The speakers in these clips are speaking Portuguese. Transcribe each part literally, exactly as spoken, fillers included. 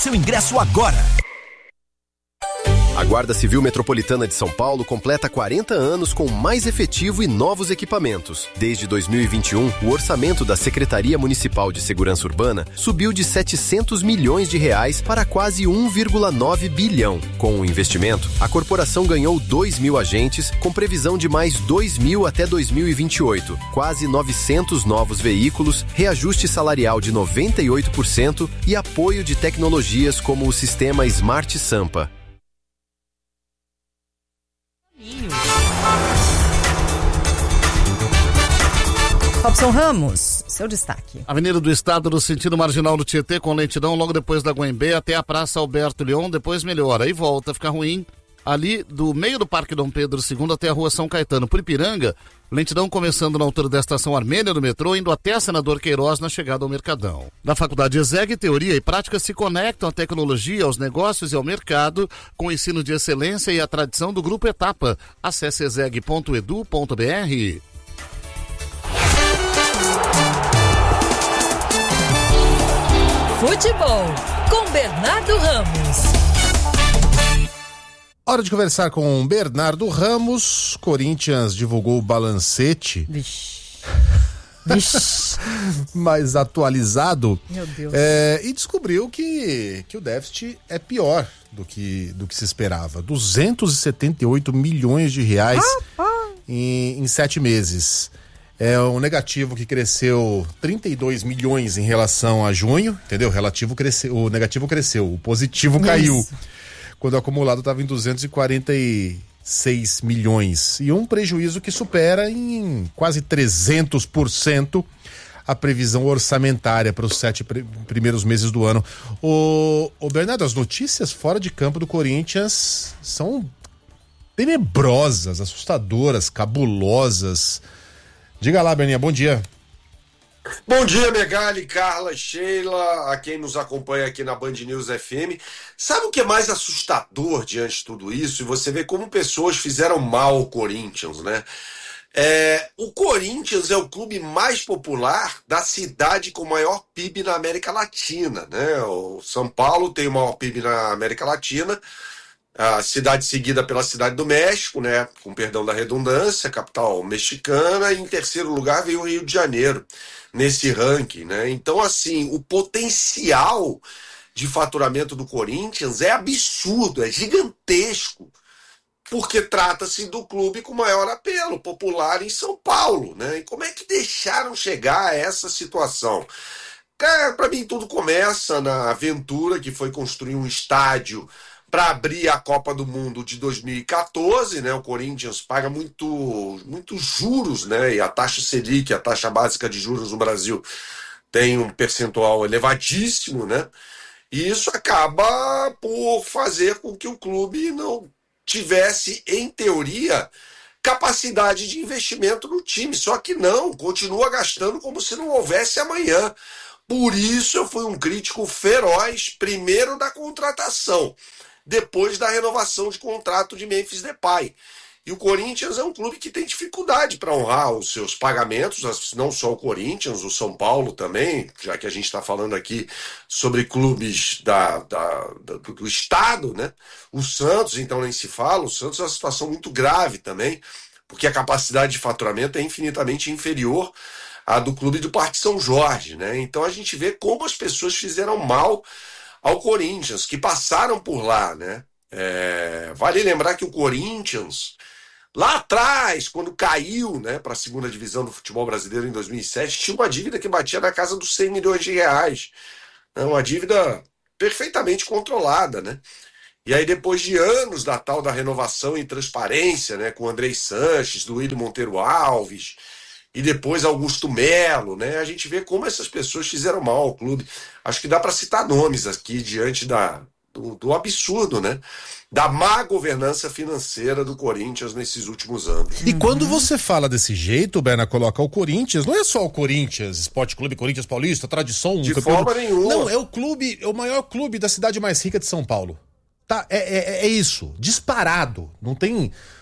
Seu ingresso agora. A Guarda Civil Metropolitana de São Paulo completa quarenta anos com mais efetivo e novos equipamentos. Desde dois mil e vinte e um, o orçamento da Secretaria Municipal de Segurança Urbana subiu de setecentos milhões de reais para quase um vírgula nove bilhão. Com o investimento, a corporação ganhou dois mil agentes, com previsão de mais dois mil até dois mil e vinte e oito, quase novecentos novos veículos, reajuste salarial de noventa e oito por cento e apoio de tecnologias como o sistema Smart Sampa. Robson Ramos, seu destaque. Avenida do Estado, no sentido marginal do Tietê, com lentidão logo depois da Guembê até a Praça Alberto Leon, depois melhora. Aí volta a ficar ruim ali do meio do Parque Dom Pedro segundo até a Rua São Caetano. Por Ipiranga, lentidão começando na altura da Estação Armênia do metrô, indo até a Senador Queiroz na chegada ao Mercadão. Na Faculdade ESEG, teoria e prática se conectam à tecnologia, aos negócios e ao mercado, com o ensino de excelência e a tradição do Grupo Etapa. Acesse exeg ponto edu ponto br. Futebol, com Bernardo Ramos. Hora de conversar com Bernardo Ramos. Corinthians divulgou o balancete. Vixe. Vixe. Mais atualizado. Meu Deus. É, e descobriu que, que o déficit é pior do que, do que se esperava. duzentos e setenta e oito milhões de reais ah, em, em sete meses. É um negativo que cresceu trinta e dois milhões em relação a junho, entendeu? O, relativo cresceu, o negativo cresceu, o positivo caiu. Isso. Quando o acumulado estava em duzentos e quarenta e seis milhões. E um prejuízo que supera em quase trezentos por cento a previsão orçamentária para os sete pr- primeiros meses do ano. O, o Bernardo, as notícias fora de campo do Corinthians são tenebrosas, assustadoras, cabulosas. Diga lá, Berninha, bom dia. Bom dia, Megali, Carla, Sheila, a quem nos acompanha aqui na Band News F M. Sabe o que é mais assustador diante de tudo isso? E você vê como pessoas fizeram mal ao Corinthians, né? É, o Corinthians é o clube mais popular da cidade com maior P I B na América Latina, né? O São Paulo tem o maior P I B na América Latina, a cidade seguida pela Cidade do México, né? Com perdão da redundância, capital mexicana, e em terceiro lugar veio o Rio de Janeiro nesse ranking, né? Então, assim, o potencial de faturamento do Corinthians é absurdo, é gigantesco, porque trata-se do clube com maior apelo popular em São Paulo, né? E como é que deixaram chegar a essa situação? Cara, para mim tudo começa na aventura que foi construir um estádio para abrir a Copa do Mundo de dois mil e quatorze, né? O Corinthians paga muito, muitos juros, né? E a taxa Selic, a taxa básica de juros no Brasil, tem um percentual elevadíssimo, né? E isso acaba por fazer com que o clube não tivesse, em teoria, capacidade de investimento no time. Só que não, continua gastando como se não houvesse amanhã. Por isso eu fui um crítico feroz, primeiro da contratação, depois da renovação de contrato de Memphis Depay. E o Corinthians é um clube que tem dificuldade para honrar os seus pagamentos, não só o Corinthians, o São Paulo também, já que a gente está falando aqui sobre clubes da, da, da, do estado, né? O Santos, então, nem se fala. O Santos é uma situação muito grave também, porque a capacidade de faturamento é infinitamente inferior à do clube do Parque São Jorge, né? Então a gente vê como as pessoas fizeram mal ao Corinthians, que passaram por lá, né? É, vale lembrar que o Corinthians, lá atrás, quando caiu, né, para a segunda divisão do futebol brasileiro em dois mil e sete, tinha uma dívida que batia na casa dos cem milhões de reais. É uma dívida perfeitamente controlada, né? E aí, depois de anos da tal da renovação e transparência, né, com Andrei Sanches, Duílio Monteiro Alves, e depois Augusto Melo, né? A gente vê como essas pessoas fizeram mal ao clube. Acho que dá para citar nomes aqui diante da, do, do absurdo, né? Da má governança financeira do Corinthians nesses últimos anos. E quando você fala desse jeito, Berna, coloca o Corinthians, não é só o Corinthians, Esporte Clube Corinthians Paulista, tradição... De campeão... forma nenhuma. Não, é o clube, é o maior clube da cidade mais rica de São Paulo. Tá? É, é, é isso, disparado. Não tem...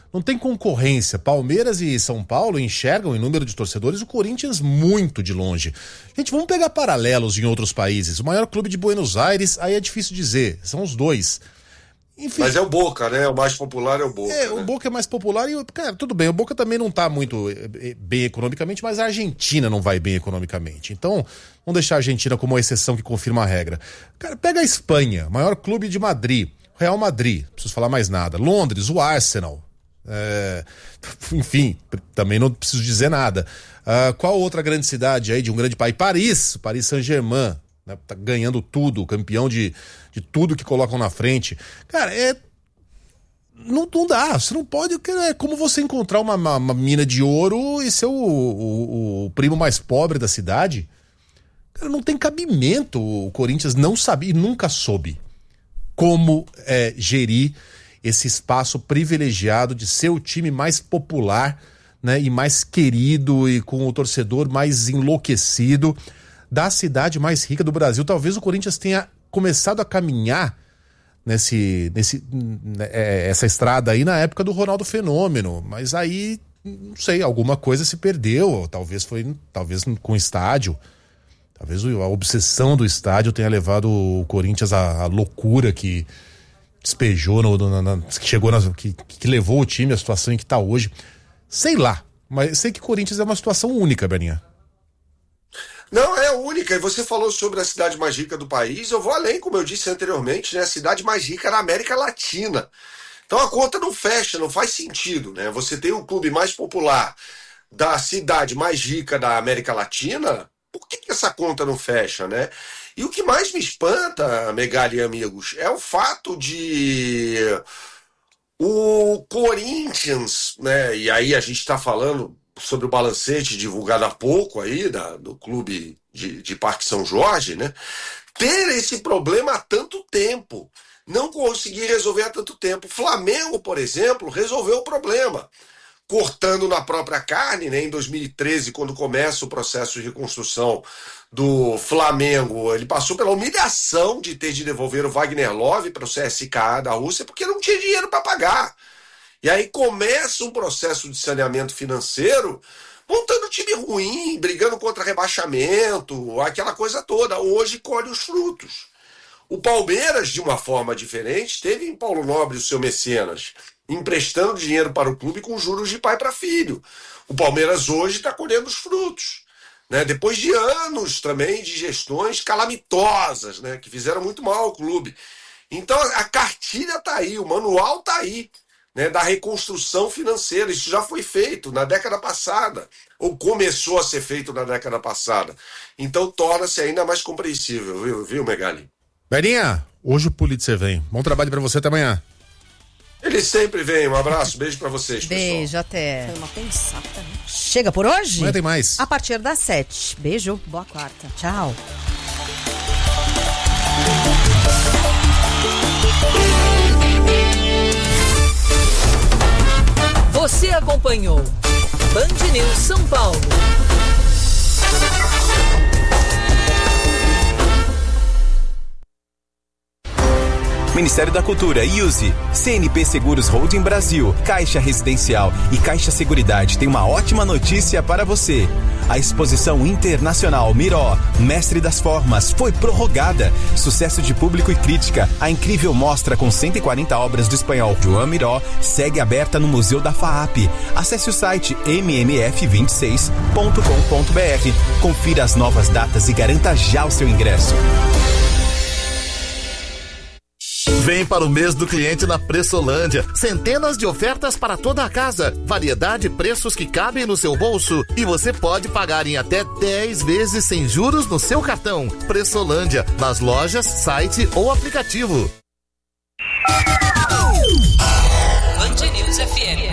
não tem concorrência. Palmeiras e São Paulo enxergam em número de torcedores o Corinthians muito de longe. Gente, vamos pegar paralelos em outros países. O maior clube de Buenos Aires, aí é difícil dizer, são os dois. Enfim, mas é o Boca, né? O mais popular é o Boca. É, né? o Boca é mais popular e, cara, tudo bem, o Boca também não tá muito bem economicamente, mas a Argentina não vai bem economicamente. Então, vamos deixar a Argentina como uma exceção que confirma a regra. Cara, pega a Espanha, maior clube de Madrid, Real Madrid, não preciso falar mais nada. Londres, o Arsenal. É, enfim, também não preciso dizer nada. Uh, qual outra grande cidade aí de um grande país? Paris, Paris Saint-Germain. Tá ganhando tudo, campeão de, de tudo que colocam na frente. Cara, é. Não, não dá, você não pode. É como você encontrar uma, uma, uma mina de ouro e ser o, o, o primo mais pobre da cidade. Cara, não tem cabimento. O Corinthians não sabia e nunca soube como é, gerir esse espaço privilegiado de ser o time mais popular, né, e mais querido e com o torcedor mais enlouquecido da cidade mais rica do Brasil. Talvez o Corinthians tenha começado a caminhar nesse, nesse, é, essa estrada aí na época do Ronaldo Fenômeno, mas aí, não sei, alguma coisa se perdeu, talvez foi, talvez com o estádio, talvez a obsessão do estádio tenha levado o Corinthians à, à loucura que despejou, no, no, na, que chegou, na, que, que levou o time à situação em que está hoje. Sei lá, mas sei que o Corinthians é uma situação única, Beninha. Não, é única. E você falou sobre a cidade mais rica do país. Eu vou além, como eu disse anteriormente, né? A cidade mais rica da América Latina. Então a conta não fecha, não faz sentido, né? Você tem o clube mais popular da cidade mais rica da América Latina, por que, que essa conta não fecha, né? E o que mais me espanta, Megali e amigos, é o fato de o Corinthians, né? E aí a gente está falando sobre o balancete divulgado há pouco aí, da, do clube de, de Parque São Jorge, né? Ter esse problema há tanto tempo, não conseguir resolver há tanto tempo. O Flamengo, por exemplo, resolveu o problema, cortando na própria carne, né? Em dois mil e treze, quando começa o processo de reconstrução do Flamengo, ele passou pela humilhação de ter de devolver o Wagner Love para o C S K A da Rússia, porque não tinha dinheiro para pagar. E aí começa um processo de saneamento financeiro, montando um time ruim, brigando contra rebaixamento, aquela coisa toda. Hoje colhe os frutos. O Palmeiras, de uma forma diferente, teve em Paulo Nobre o seu mecenas, emprestando dinheiro para o clube com juros de pai para filho. O Palmeiras hoje está colhendo os frutos, né? Depois de anos também de gestões calamitosas, né? Que fizeram muito mal ao clube. Então a cartilha está aí, o manual está aí, né, da reconstrução financeira. Isso já foi feito na década passada, ou começou a ser feito na década passada. Então torna-se ainda mais compreensível, viu, viu Megali? Beninha, hoje o Pulitzer vem. Bom trabalho pra você, até amanhã. Ele sempre vem. Um abraço, beijo pra vocês, pessoal. Beijo, até. Foi uma pensada. Chega por hoje? Amanhã tem mais. A partir das sete. Beijo, boa quarta. Tchau. Você acompanhou Band News São Paulo. Ministério da Cultura, I U S E, C N P Seguros Holding Brasil, Caixa Residencial e Caixa Seguridade tem uma ótima notícia para você. A exposição internacional Miró, Mestre das Formas, foi prorrogada. Sucesso de público e crítica. A incrível mostra com cento e quarenta obras do espanhol Joan Miró segue aberta no Museu da FAAP. Acesse o site m m f vinte e seis ponto com ponto b r. Confira as novas datas e garanta já o seu ingresso. Vem para o mês do cliente na Pressolândia. Centenas de ofertas para toda a casa. Variedade e preços que cabem no seu bolso. E você pode pagar em até dez vezes sem juros no seu cartão. Pressolândia, nas lojas, site ou aplicativo. Band News F M.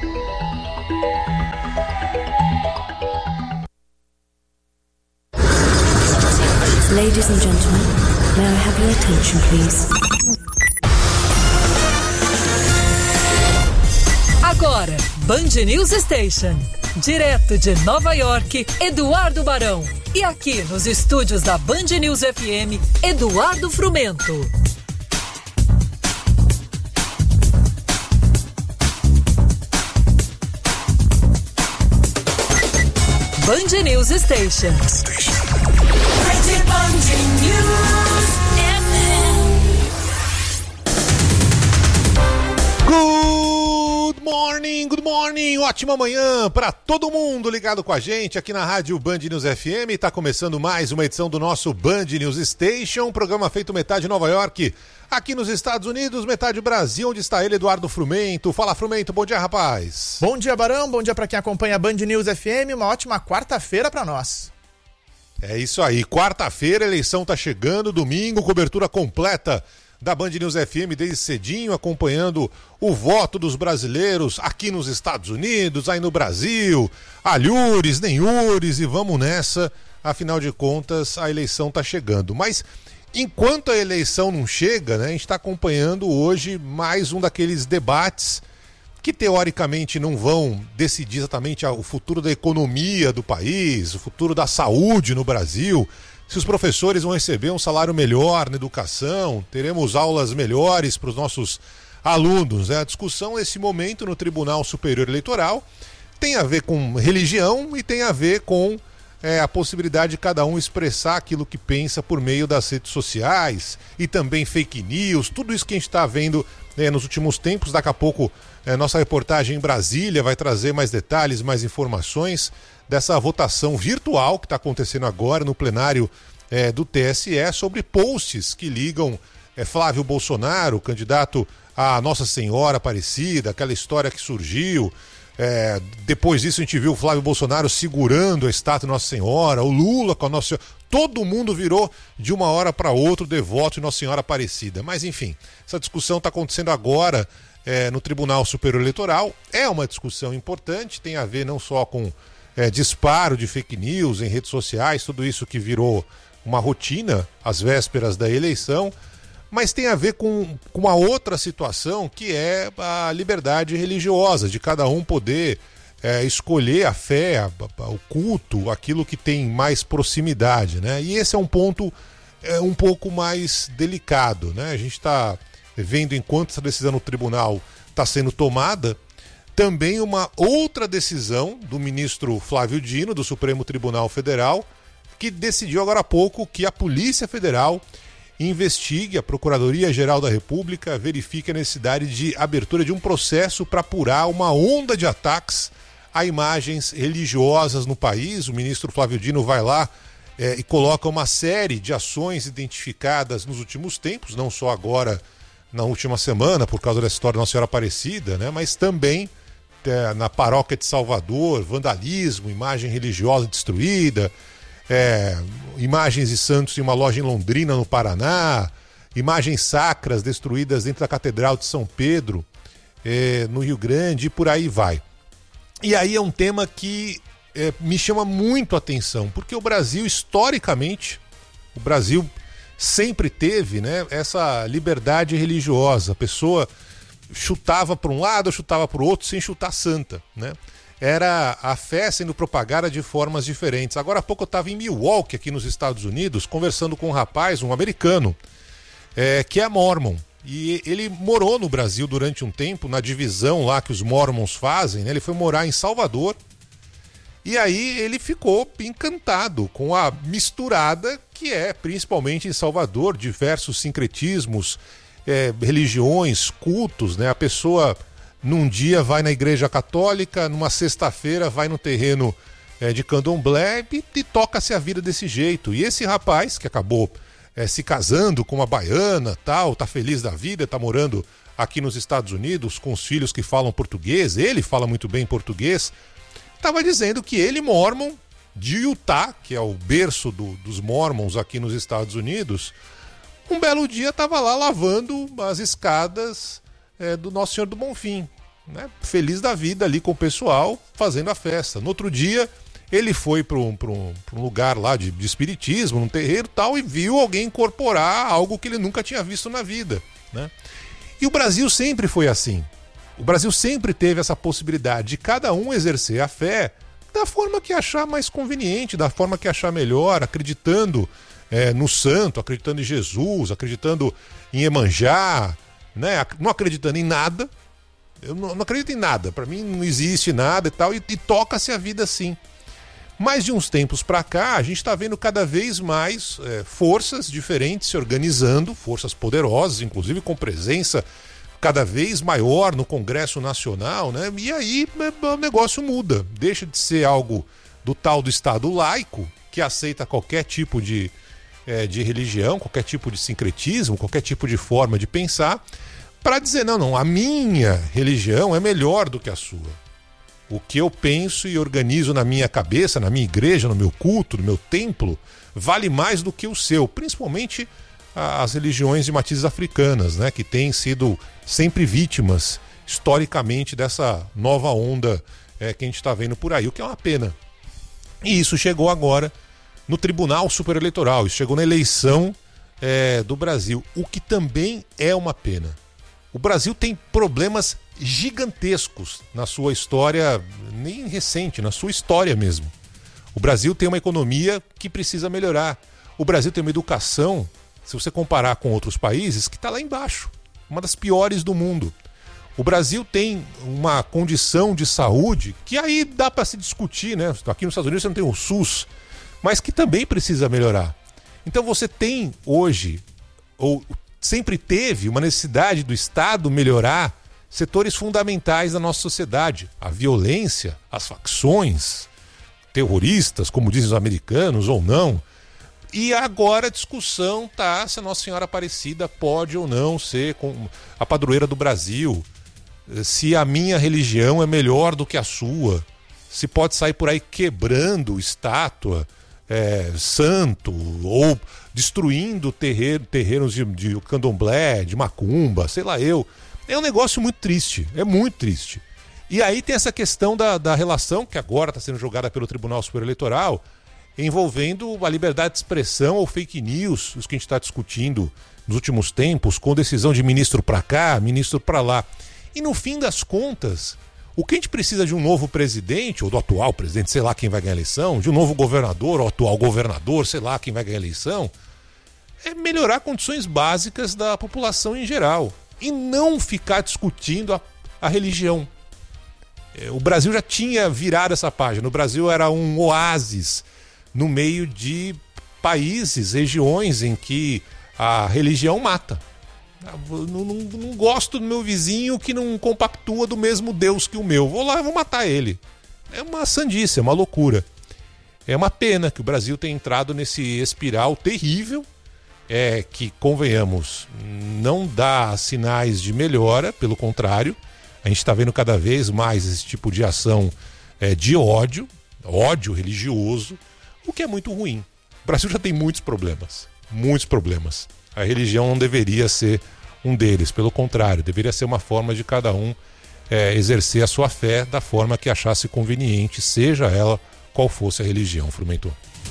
Ladies and gentlemen, may I have your attention, please? Agora, Band News Station. Direto de Nova York, Eduardo Barão. E aqui nos estúdios da Band News F M, Eduardo Frumento. Band News Station. Station. Good morning, good morning, ótima manhã para todo mundo ligado com a gente aqui na rádio Band News F M. Está começando mais uma edição do nosso Band News Station, programa feito metade Nova York, aqui nos Estados Unidos, metade Brasil, onde está ele, Eduardo Frumento. Fala, Frumento, bom dia, rapaz. Bom dia, Barão, bom dia para quem acompanha a Band News F M, uma ótima quarta-feira para nós. É isso aí, quarta-feira, eleição tá chegando, domingo, cobertura completa da Band News F M desde cedinho, acompanhando o voto dos brasileiros aqui nos Estados Unidos, aí no Brasil, alhures, nenhures, e vamos nessa, afinal de contas a eleição tá chegando. Mas enquanto a eleição não chega, né, a gente está acompanhando hoje mais um daqueles debates que teoricamente não vão decidir exatamente o futuro da economia do país, o futuro da saúde no Brasil, se os professores vão receber um salário melhor na educação, teremos aulas melhores para os nossos alunos. Né? A discussão nesse momento no Tribunal Superior Eleitoral tem a ver com religião e tem a ver com é, a possibilidade de cada um expressar aquilo que pensa por meio das redes sociais e também fake news, tudo isso que a gente está vendo é, nos últimos tempos. Daqui a pouco é, nossa reportagem em Brasília vai trazer mais detalhes, mais informações dessa votação virtual que está acontecendo agora no plenário é, do T S E sobre posts que ligam é, Flávio Bolsonaro, candidato a Nossa Senhora Aparecida, aquela história que surgiu. É, depois disso a gente viu o Flávio Bolsonaro segurando a estátua de Nossa Senhora, o Lula com a Nossa Senhora. Todo mundo virou de uma hora para outra devoto de Nossa Senhora Aparecida. Mas enfim, essa discussão está acontecendo agora é, no Tribunal Superior Eleitoral. É uma discussão importante, tem a ver não só com É, disparo de fake news em redes sociais, tudo isso que virou uma rotina às vésperas da eleição, mas tem a ver com, com uma outra situação que é a liberdade religiosa, de cada um poder é, escolher a fé, a, a, o culto, aquilo que tem mais proximidade, né? E esse é um ponto é, um pouco mais delicado, né? A gente está vendo, enquanto essa decisão no tribunal está sendo tomada, também uma outra decisão do ministro Flávio Dino, do Supremo Tribunal Federal, que decidiu agora há pouco que a Polícia Federal investigue, a Procuradoria-Geral da República verifique a necessidade de abertura de um processo para apurar uma onda de ataques a imagens religiosas no país. O ministro Flávio Dino vai lá é, e coloca uma série de ações identificadas nos últimos tempos, não só agora na última semana, por causa da história da Nossa Senhora Aparecida, né, mas também É, na paróquia de Salvador, vandalismo, imagem religiosa destruída, é, imagens de santos em uma loja em Londrina, no Paraná, imagens sacras destruídas dentro da Catedral de São Pedro, é, no Rio Grande, e por aí vai. E aí é um tema que é, me chama muito a atenção, porque o Brasil, historicamente, o Brasil sempre teve, né, essa liberdade religiosa. A pessoa chutava para um lado, chutava para o outro, sem chutar santa, né? Era a fé sendo propagada de formas diferentes. Agora há pouco eu estava em Milwaukee, aqui nos Estados Unidos, conversando com um rapaz, um americano, é, que é mormon. E ele morou no Brasil durante um tempo, na divisão lá que os mormons fazem, né? Ele foi morar em Salvador. E aí ele ficou encantado com a misturada que é, principalmente em Salvador, diversos sincretismos, É, religiões, cultos, né? A pessoa num dia vai na igreja católica, numa sexta-feira vai no terreno é, de candomblé e, e toca-se a vida desse jeito. E esse rapaz que acabou é, se casando com uma baiana, tal, tá feliz da vida, tá morando aqui nos Estados Unidos com os filhos que falam português, ele fala muito bem português, tava dizendo que ele, mormon, de Utah, que é o berço do, dos mormons aqui nos Estados Unidos, um belo dia estava lá lavando as escadas é, do Nosso Senhor do Bonfim, né? Feliz da vida ali com o pessoal, fazendo a festa. No outro dia, ele foi para um, um, um lugar lá de, de espiritismo, num terreiro e tal, e viu alguém incorporar algo que ele nunca tinha visto na vida, né? E o Brasil sempre foi assim. O Brasil sempre teve essa possibilidade de cada um exercer a fé da forma que achar mais conveniente, da forma que achar melhor, acreditando É, no santo, acreditando em Jesus, acreditando em Iemanjá, né? Não acreditando em nada. Eu não, não acredito em nada, para mim não existe nada e tal, e, e toca-se a vida assim. Mas de uns tempos para cá, a gente está vendo cada vez mais é, forças diferentes se organizando, forças poderosas, inclusive com presença cada vez maior no Congresso Nacional, né? E aí o negócio muda, deixa de ser algo do tal do Estado laico, que aceita qualquer tipo de, é, de religião, qualquer tipo de sincretismo, qualquer tipo de forma de pensar, para dizer, não, não, a minha religião é melhor do que a sua. O que eu penso e organizo na minha cabeça, na minha igreja, no meu culto, no meu templo, vale mais do que o seu, principalmente as religiões de matizes africanas, né, que têm sido sempre vítimas, historicamente, dessa nova onda é, que a gente está vendo por aí, o que é uma pena. E isso chegou agora no Tribunal Superior Eleitoral, isso chegou na eleição é, do Brasil, o que também é uma pena. O Brasil tem problemas gigantescos na sua história, nem recente, na sua história mesmo. O Brasil tem uma economia que precisa melhorar. O Brasil tem uma educação, se você comparar com outros países, que está lá embaixo, uma das piores do mundo. O Brasil tem uma condição de saúde que aí dá para se discutir, né? Aqui nos Estados Unidos você não tem o SUS, mas que também precisa melhorar. Então você tem hoje, ou sempre teve, uma necessidade do Estado melhorar setores fundamentais da nossa sociedade. A violência, as facções, terroristas, como dizem os americanos, ou não. E agora a discussão tá se a Nossa Senhora Aparecida pode ou não ser a padroeira do Brasil, se a minha religião é melhor do que a sua, se pode sair por aí quebrando estátua, é, santo, ou destruindo terreiro, terreiros de, de candomblé, de macumba, sei lá eu. É um negócio muito triste, é muito triste. E aí tem essa questão da, da relação, que agora está sendo julgada pelo Tribunal Superior Eleitoral, envolvendo a liberdade de expressão ou fake news, os que a gente está discutindo nos últimos tempos, com decisão de ministro para cá, ministro para lá. E no fim das contas, o que a gente precisa de um novo presidente, ou do atual presidente, sei lá quem vai ganhar a eleição, de um novo governador, ou atual governador, sei lá quem vai ganhar a eleição, é melhorar condições básicas da população em geral. E não ficar discutindo a, a religião. É, o Brasil já tinha virado essa página. O Brasil era um oásis no meio de países, regiões em que a religião mata. Eu não, não, não gosto do meu vizinho que não compactua do mesmo Deus que o meu. Vou lá e vou matar ele. É uma sandice, é uma loucura. É uma pena que o Brasil tenha entrado nesse espiral terrível, é, que, convenhamos, não dá sinais de melhora, pelo contrário. A gente está vendo cada vez mais esse tipo de ação é, de ódio, ódio religioso, o que é muito ruim. O Brasil já tem muitos problemas, muitos problemas. A religião não deveria ser um deles, pelo contrário, deveria ser uma forma de cada um é, exercer a sua fé da forma que achasse conveniente, seja ela qual fosse a religião. Frumentor.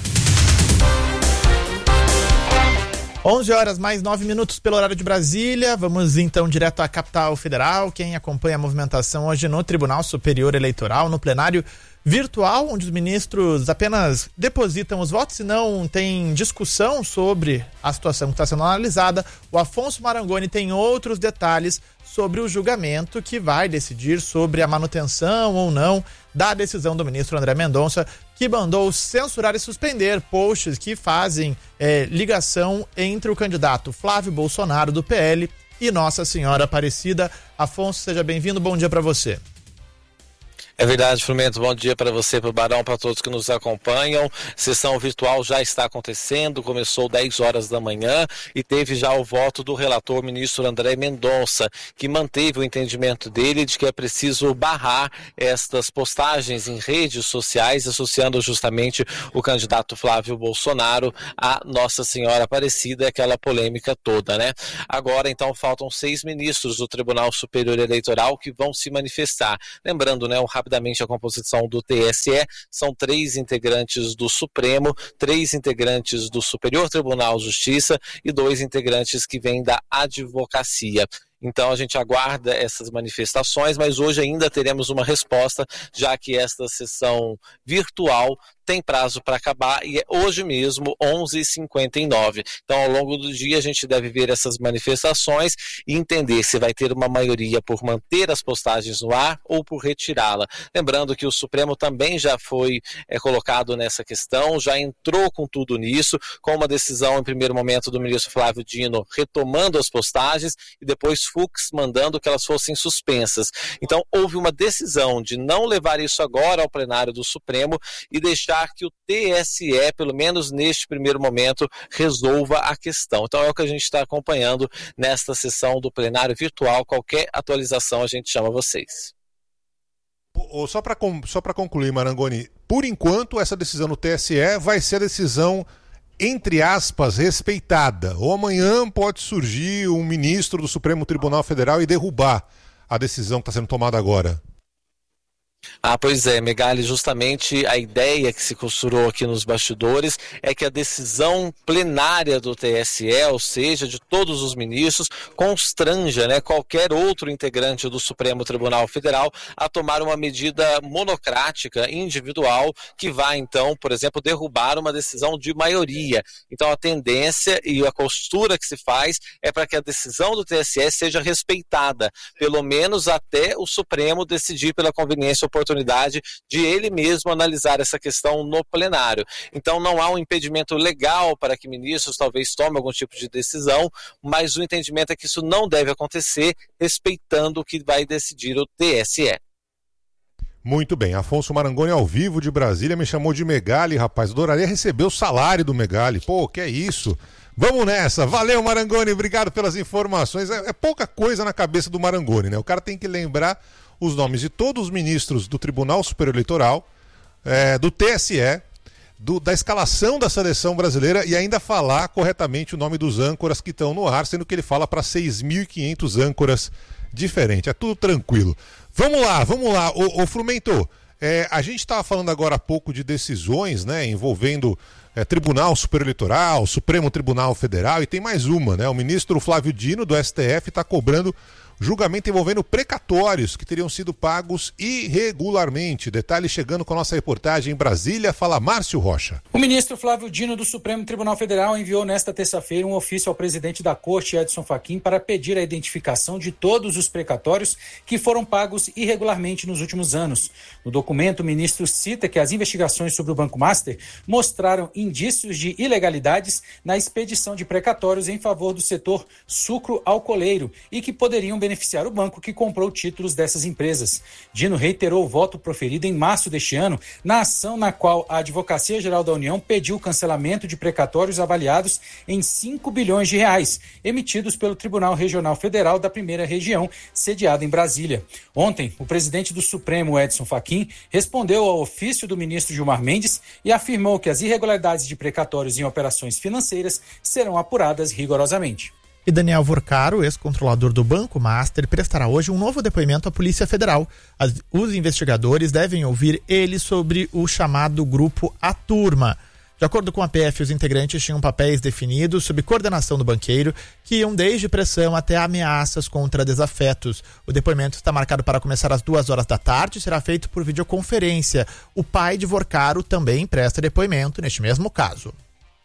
onze horas mais nove minutos pelo horário de Brasília. Vamos então direto à capital federal. Quem acompanha a movimentação hoje no Tribunal Superior Eleitoral, no plenário virtual, onde os ministros apenas depositam os votos e não tem discussão sobre a situação que está sendo analisada. O Afonso Marangoni tem outros detalhes sobre o julgamento que vai decidir sobre a manutenção ou não da decisão do ministro André Mendonça, que mandou censurar e suspender posts que fazem é, ligação entre o candidato Flávio Bolsonaro do P L e Nossa Senhora Aparecida. Afonso, seja bem-vindo, bom dia para você. É verdade, Frumento, bom dia para você, para o Barão, para todos que nos acompanham. Sessão virtual já está acontecendo, começou dez horas da manhã e teve já o voto do relator ministro André Mendonça, que manteve o entendimento dele de que é preciso barrar estas postagens em redes sociais, associando justamente o candidato Flávio Bolsonaro a Nossa Senhora Aparecida, aquela polêmica toda, né? Agora, então, faltam seis ministros do Tribunal Superior Eleitoral que vão se manifestar. Lembrando, né, o rapidamente a composição do T S E, são três integrantes do Supremo, três integrantes do Superior Tribunal de Justiça e dois integrantes que vêm da advocacia. Então a gente aguarda essas manifestações, mas hoje ainda teremos uma resposta, já que esta sessão virtual tem prazo para acabar e é hoje mesmo, onze e cinquenta e nove. Então, ao longo do dia, a gente deve ver essas manifestações e entender se vai ter uma maioria por manter as postagens no ar ou por retirá-la. Lembrando que o Supremo também já foi é, colocado nessa questão, já entrou com tudo nisso, com uma decisão em primeiro momento do ministro Flávio Dino retomando as postagens e depois Fux mandando que elas fossem suspensas. Então, houve uma decisão de não levar isso agora ao plenário do Supremo e deixar que o T S E, pelo menos neste primeiro momento, resolva a questão. Então é o que a gente está acompanhando nesta sessão do plenário virtual. Qualquer atualização a gente chama vocês. Só para só para concluir, Marangoni, por enquanto essa decisão no T S E vai ser a decisão, entre aspas, respeitada. Ou amanhã pode surgir um ministro do Supremo Tribunal Federal e derrubar a decisão que está sendo tomada agora. Ah, pois é, Megali, justamente a ideia que se costurou aqui nos bastidores é que a decisão plenária do T S E, ou seja, de todos os ministros, constranja, né, qualquer outro integrante do Supremo Tribunal Federal a tomar uma medida monocrática, individual, que vai então, por exemplo, derrubar uma decisão de maioria. Então a tendência e a costura que se faz é para que a decisão do T S E seja respeitada, pelo menos até o Supremo decidir pela conveniência oportunidade de ele mesmo analisar essa questão no plenário. Então não há um impedimento legal para que ministros talvez tomem algum tipo de decisão, mas o entendimento é que isso não deve acontecer respeitando o que vai decidir o T S E. Muito bem, Afonso Marangoni ao vivo de Brasília, me chamou de Megali, rapaz, adoraria receber o salário do Megali, pô, que é isso? Vamos nessa, valeu Marangoni, obrigado pelas informações, é, é pouca coisa na cabeça do Marangoni, né? O cara tem que lembrar os nomes de todos os ministros do Tribunal Superior Eleitoral, é, do T S E, do, da escalação da seleção brasileira e ainda falar corretamente o nome dos âncoras que estão no ar, sendo que ele fala para seis mil e quinhentos âncoras diferentes. É tudo tranquilo. Vamos lá, vamos lá. Ô, ô Frumento, é, a gente estava falando agora há pouco de decisões, né, envolvendo é, Tribunal Superior Eleitoral, Supremo Tribunal Federal, e tem mais uma, né? O ministro Flávio Dino, do S T F, está cobrando julgamento envolvendo precatórios que teriam sido pagos irregularmente. Detalhes chegando com a nossa reportagem em Brasília. Fala Márcio Rocha. O ministro Flávio Dino do Supremo Tribunal Federal enviou nesta terça-feira um ofício ao presidente da Corte, Edson Fachin, para pedir a identificação de todos os precatórios que foram pagos irregularmente nos últimos anos. No documento, o ministro cita que as investigações sobre o Banco Master mostraram indícios de ilegalidades na expedição de precatórios em favor do setor sucro-alcooleiro e que poderiam beneficiar beneficiar o banco que comprou títulos dessas empresas. Dino reiterou o voto proferido em março deste ano na ação na qual a Advocacia Geral da União pediu o cancelamento de precatórios avaliados em cinco bilhões de reais, emitidos pelo Tribunal Regional Federal da Primeira Região, sediado em Brasília. Ontem, o presidente do Supremo, Edson Fachin, respondeu ao ofício do ministro Gilmar Mendes e afirmou que as irregularidades de precatórios em operações financeiras serão apuradas rigorosamente. E Daniel Vorcaro, ex-controlador do Banco Master, prestará hoje um novo depoimento à Polícia Federal. As, os investigadores devem ouvir ele sobre o chamado Grupo A Turma. De acordo com a P F, os integrantes tinham papéis definidos sob coordenação do banqueiro, que iam desde pressão até ameaças contra desafetos. O depoimento está marcado para começar às duas horas da tarde e será feito por videoconferência. O pai de Vorcaro também presta depoimento neste mesmo caso.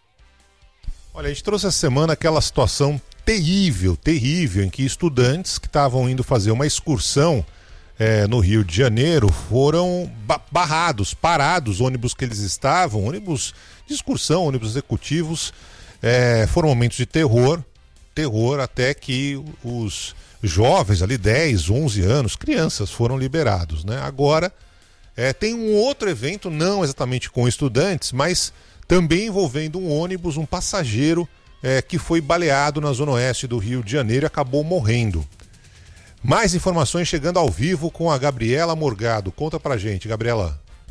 Olha, a gente trouxe essa semana aquela situação terrível, terrível, em que estudantes que estavam indo fazer uma excursão é, no Rio de Janeiro foram barrados, parados, ônibus que eles estavam, ônibus de excursão, ônibus executivos, é, foram momentos de terror, terror até que os jovens ali, dez, onze anos, crianças, foram liberados, né? Agora é, tem um outro evento, não exatamente com estudantes, mas também envolvendo um ônibus, um passageiro É, que foi baleado na zona oeste do Rio de Janeiro e acabou morrendo. Mais informações chegando ao vivo com a Gabriela Morgado. Conta pra gente, Gabriela.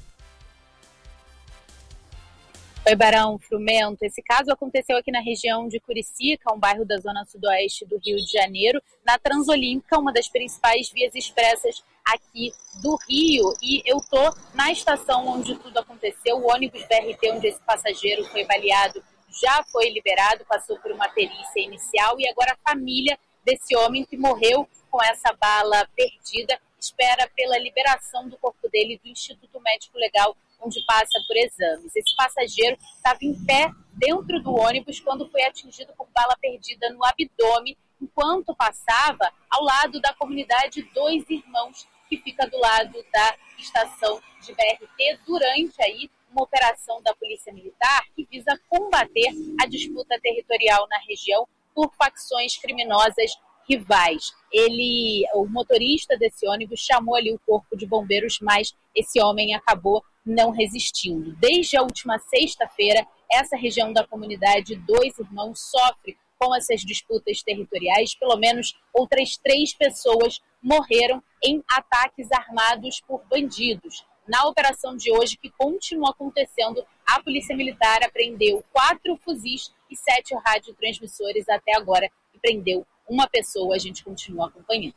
Oi, Barão, Frumento. Esse caso aconteceu aqui na região de Curicica, um bairro da zona sudoeste do Rio de Janeiro, na Transolímpica, uma das principais vias expressas aqui do Rio. E eu tô na estação onde tudo aconteceu, o ônibus B R T onde esse passageiro foi baleado já foi liberado, passou por uma perícia inicial e agora a família desse homem que morreu com essa bala perdida. Espera pela liberação do corpo dele do Instituto Médico Legal, onde passa por exames. Esse passageiro estava em pé dentro do ônibus quando foi atingido por bala perdida no abdômen, enquanto passava ao lado da comunidade Dois Irmãos, que fica do lado da estação de B R T, durante aí uma operação da Polícia Militar que visa combater a disputa territorial na região por facções criminosas rivais. Ele, o motorista desse ônibus chamou ali o corpo de bombeiros, mas esse homem acabou não resistindo. Desde a última sexta-feira, essa região da comunidade Dois Irmãos sofre com essas disputas territoriais. Pelo menos outras três pessoas morreram em ataques armados por bandidos. Na operação de hoje, que continua acontecendo, a Polícia Militar apreendeu quatro fuzis e sete radiotransmissores até agora e prendeu uma pessoa. A gente continua acompanhando.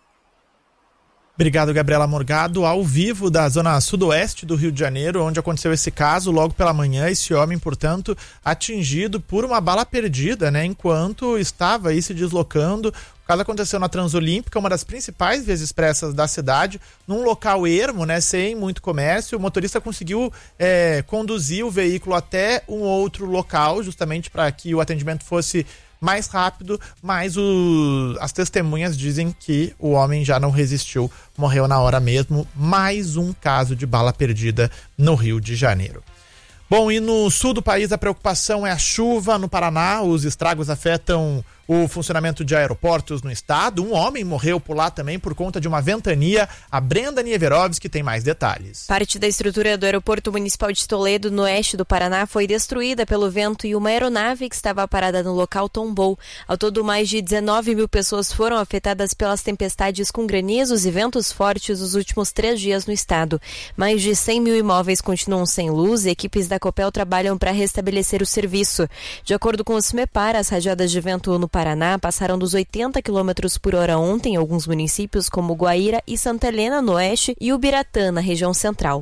Obrigado, Gabriela Morgado. Ao vivo da zona sudoeste do Rio de Janeiro, onde aconteceu esse caso, logo pela manhã, esse homem, portanto, atingido por uma bala perdida, né, enquanto estava aí se deslocando. O caso aconteceu na Transolímpica, uma das principais vias expressas da cidade, num local ermo, né, sem muito comércio. O motorista conseguiu é, conduzir o veículo até um outro local, justamente para que o atendimento fosse mais rápido, mas o, as testemunhas dizem que o homem já não resistiu, morreu na hora mesmo. Mais um caso de bala perdida no Rio de Janeiro. Bom, e no sul do país a preocupação é a chuva. No Paraná, os estragos afetam o funcionamento de aeroportos no estado. Um homem morreu por lá também por conta de uma ventania. A Brenda Nieverovski tem mais detalhes. Parte da estrutura do aeroporto municipal de Toledo, no oeste do Paraná, foi destruída pelo vento e uma aeronave que estava parada no local tombou. Ao todo, mais de dezenove mil pessoas foram afetadas pelas tempestades com granizos e ventos fortes nos últimos três dias no estado. Mais de cem mil imóveis continuam sem luz e equipes da Copel trabalham para restabelecer o serviço. De acordo com o SMEPAR, as rajadas de vento no Paraná passaram dos oitenta quilômetros por hora ontem em alguns municípios como Guaíra e Santa Helena, no oeste, e Ubiratã, na região central.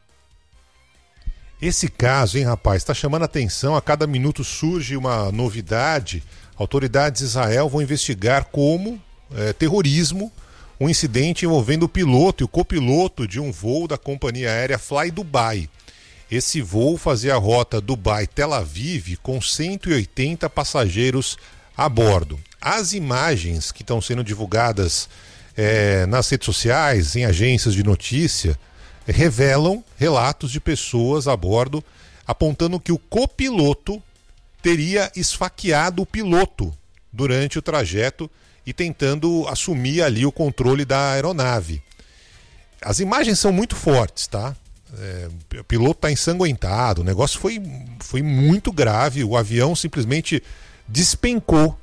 Esse caso, hein, rapaz, está chamando a atenção. A cada minuto surge uma novidade. Autoridades de Israel vão investigar como é, terrorismo um incidente envolvendo o piloto e o copiloto de um voo da companhia aérea Fly Dubai. Esse voo fazia a rota Dubai-Tel Aviv com cento e oitenta passageiros a bordo. As imagens que estão sendo divulgadas é, nas redes sociais, em agências de notícia, revelam relatos de pessoas a bordo apontando que o copiloto teria esfaqueado o piloto durante o trajeto e tentando assumir ali o controle da aeronave. As imagens são muito fortes, tá? É, o piloto está ensanguentado, o negócio foi, foi muito grave, o avião simplesmente despencou,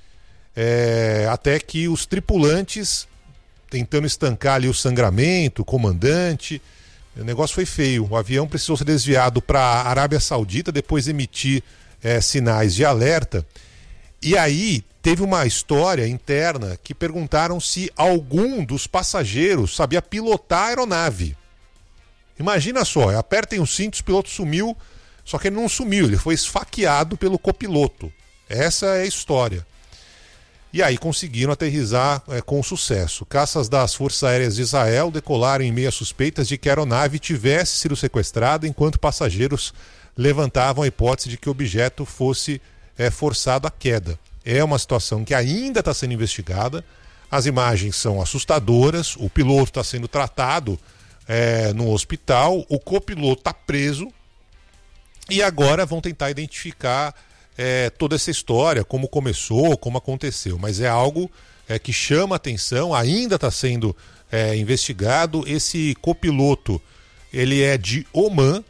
é, até que os tripulantes, tentando estancar ali o sangramento, o comandante, o negócio foi feio. O avião precisou ser desviado para a Arábia Saudita, depois emitir é, sinais de alerta. E aí teve uma história interna que perguntaram se algum dos passageiros sabia pilotar a aeronave. Imagina só, apertem os cintos, o piloto sumiu, só que ele não sumiu, ele foi esfaqueado pelo copiloto. Essa é a história. E aí conseguiram aterrissar é, com sucesso. Caças das Forças Aéreas de Israel decolaram em meio a suspeitas de que a aeronave tivesse sido sequestrada enquanto passageiros levantavam a hipótese de que o objeto fosse é, forçado à queda. É uma situação que ainda está sendo investigada. As imagens são assustadoras, o piloto está sendo tratado É, no hospital, o copiloto está preso e agora vão tentar identificar é, toda essa história, como começou, como aconteceu, mas é algo é, que chama atenção, ainda está sendo é, investigado. Esse copiloto, ele é de Omã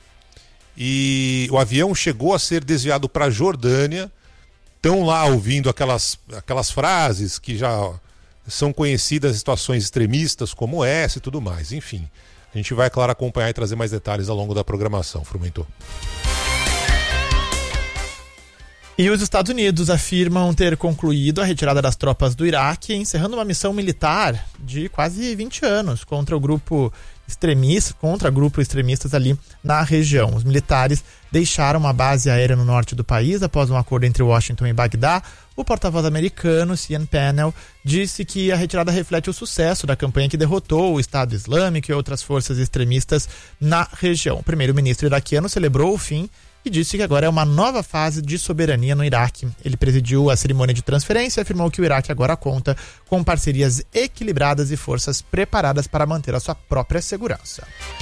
e o avião chegou a ser desviado para a Jordânia. Estão lá ouvindo aquelas, aquelas frases que já são conhecidas em situações extremistas como essa e tudo mais, enfim. A gente vai, claro, acompanhar e trazer mais detalhes ao longo da programação, Frumentor. E os Estados Unidos afirmam ter concluído a retirada das tropas do Iraque, encerrando uma missão militar de quase vinte anos contra o grupo extremista, contra grupos extremistas ali na região. Os militares deixaram uma base aérea no norte do país após um acordo entre Washington e Bagdá. O porta-voz americano, Cian Pennell, disse que a retirada reflete o sucesso da campanha que derrotou o Estado Islâmico e outras forças extremistas na região. O primeiro-ministro iraquiano celebrou o fim e disse que agora é uma nova fase de soberania no Iraque. Ele presidiu a cerimônia de transferência e afirmou que o Iraque agora conta com parcerias equilibradas e forças preparadas para manter a sua própria segurança.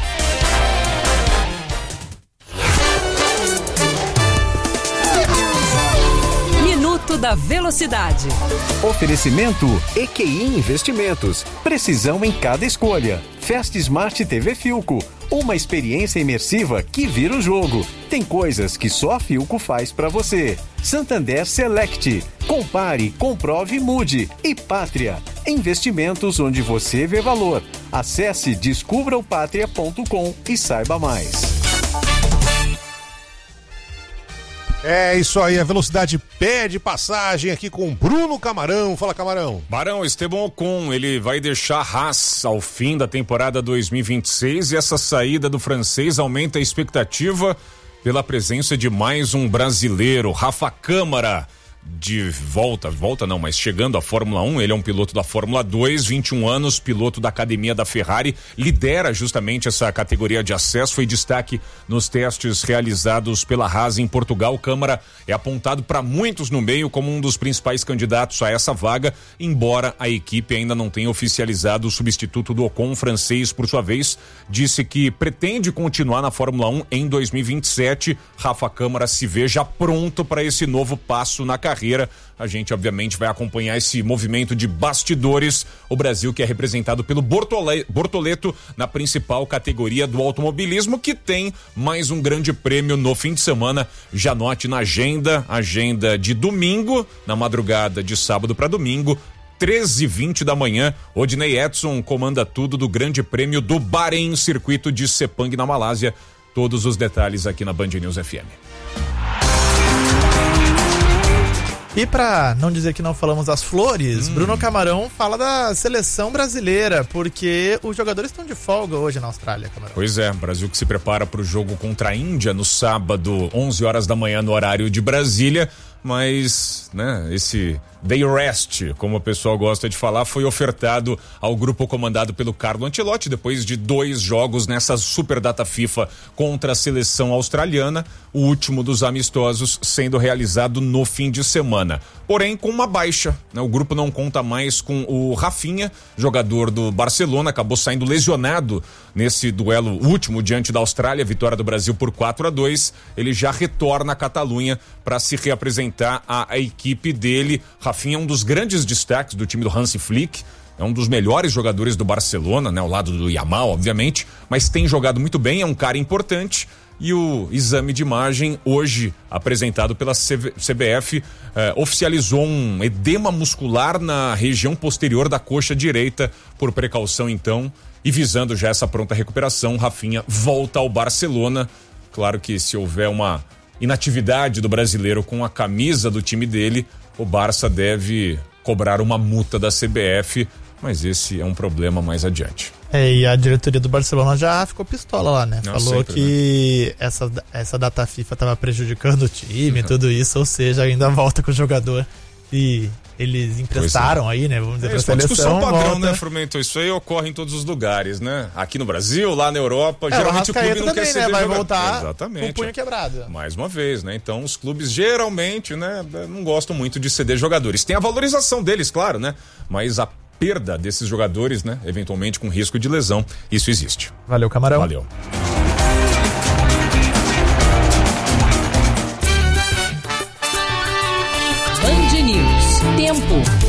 Minuto da Velocidade. Oferecimento E Q I Investimentos. Precisão em cada escolha. Fast Smart T V Filco. Uma experiência imersiva que vira o jogo. Tem coisas que só a Filco faz pra você. Santander Select. Compare, comprove e mude. E Pátria. Investimentos onde você vê valor. Acesse descubra o pátria ponto com e saiba mais. É isso aí, a Velocidade pede passagem aqui com Bruno Camarão. Fala, Camarão. Barão, Esteban Ocon, ele vai deixar a Haas ao fim da temporada dois mil e vinte e seis e essa saída do francês aumenta a expectativa pela presença de mais um brasileiro, Rafa Câmara. De volta, volta não, mas chegando à Fórmula um, ele é um piloto da Fórmula dois, vinte e um anos, piloto da academia da Ferrari, lidera justamente essa categoria de acesso, foi destaque nos testes realizados pela Haas em Portugal. Câmara é apontado para muitos no meio como um dos principais candidatos a essa vaga, embora a equipe ainda não tenha oficializado o substituto do Ocon. O francês, por sua vez, disse que pretende continuar na Fórmula um em dois mil e vinte e sete. Rafa Câmara se vê já pronto para esse novo passo na carreira. A gente obviamente vai acompanhar esse movimento de bastidores. O Brasil que é representado pelo Bortoleto na principal categoria do automobilismo, que tem mais um grande prêmio no fim de semana. Já note na agenda, agenda de domingo, na madrugada de sábado para domingo, treze e vinte da manhã, Odinei Edson comanda tudo do grande prêmio do Bahrein, circuito de Sepang na Malásia. Todos os detalhes aqui na Band News F M. E para não dizer que não falamos das flores, hum. Bruno Camarão fala da seleção brasileira, porque os jogadores estão de folga hoje na Austrália, Camarão. Pois é, Brasil que se prepara para o jogo contra a Índia no sábado, onze horas da manhã no horário de Brasília, mas, né, esse day rest, como o pessoal gosta de falar, foi ofertado ao grupo comandado pelo Carlo Ancelotti depois de dois jogos nessa super data FIFA contra a seleção australiana, o último dos amistosos sendo realizado no fim de semana. Porém, com uma baixa, né? O grupo não conta mais com o Rafinha, jogador do Barcelona, acabou saindo lesionado nesse duelo último diante da Austrália, vitória do Brasil por quatro a dois. Ele já retorna à Catalunha para se reapresentar à, à equipe dele. Rafinha é um dos grandes destaques do time do Hansi Flick, é um dos melhores jogadores do Barcelona, né, ao lado do Yamal, obviamente, mas tem jogado muito bem, é um cara importante. E o exame de imagem, hoje apresentado pela C B F, eh, oficializou um edema muscular na região posterior da coxa direita. Por precaução, então, e visando já essa pronta recuperação, Rafinha volta ao Barcelona. Claro que se houver uma inatividade do brasileiro com a camisa do time dele, o Barça deve cobrar uma multa da C B F, mas esse é um problema mais adiante. É, e a diretoria do Barcelona já ficou pistola lá, né? Não, Falou sempre, que né? essa, essa data FIFA estava prejudicando o time e uhum. tudo isso, ou seja, ainda volta com o jogador e eles emprestaram é. aí, né? Vamos dizer, é, pra seleção. Discussão padrão, volta... né, Frumento? Isso aí ocorre em todos os lugares, né? Aqui no Brasil, lá na Europa, é, geralmente o, o clube não também, quer ser né? Vai jogador. voltar Exatamente, com o punho quebrado. Mais uma vez, né? Então os clubes geralmente, né, não gostam muito de ceder jogadores. Tem a valorização deles, claro, né? Mas a perda desses jogadores, né, eventualmente com risco de lesão, isso existe. Valeu, Camarão. Valeu. Band News. Tempo.